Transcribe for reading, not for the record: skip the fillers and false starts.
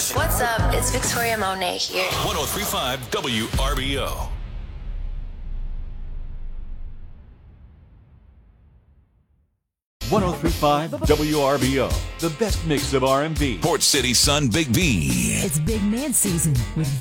Yes. What's up? It's Victoria Monet here. 103.5 WRBO. .103.5 WRBO, the best mix of R&B. Port City Sun Big B. It's big man season with